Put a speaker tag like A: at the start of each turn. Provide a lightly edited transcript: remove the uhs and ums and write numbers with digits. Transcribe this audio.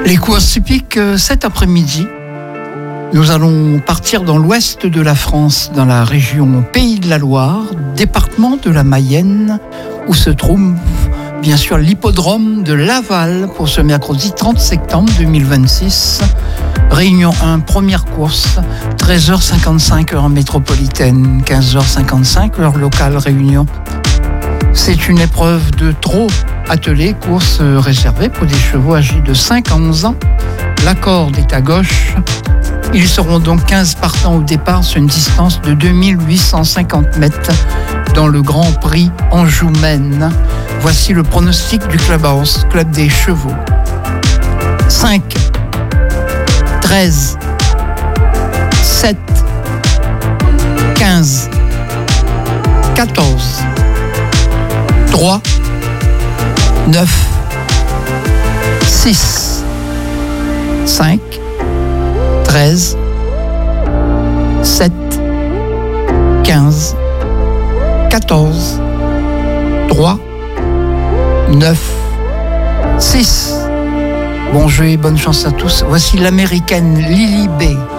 A: Les courses hippiques cet après-midi. Nous allons partir dans l'ouest de la France, dans la région Pays de la Loire, département de la Mayenne, où se trouve bien sûr l'hippodrome de Laval pour ce mercredi 30 septembre 2026. Réunion 1, première course, 13h55 heure métropolitaine, 15h55 heure locale Réunion. C'est une épreuve de trot attelé, course réservée pour des chevaux âgés de 5 à 11 ans. La corde est à gauche. Ils seront donc 15 partants au départ sur une distance de 2850 mètres dans le Grand Prix Anjou-Maine. Voici le pronostic du Clubhouse, Club des chevaux. 5, 13, 7, 15, 14, 3, 9, 6, 5, 13, 7, 15, 14, 3, 9, 6. Bon jeu et bonne chance à tous. Voici l'américaine Lily B.